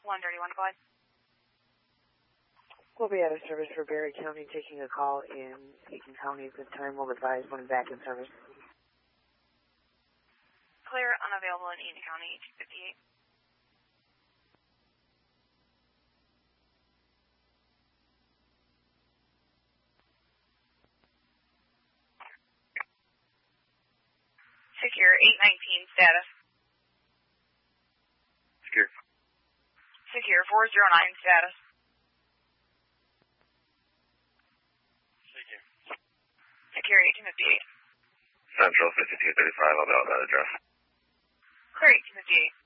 131 to go ahead. We'll be out of service for Berry County, taking a call in Eaton County at this time. We'll advise when back in service. Clear, unavailable in Eaton County, 258. Secure, 819 status. Secure. Secure, 409 status. Secure, 1858. Central 5235, I'll be out that address. Clear, 1858.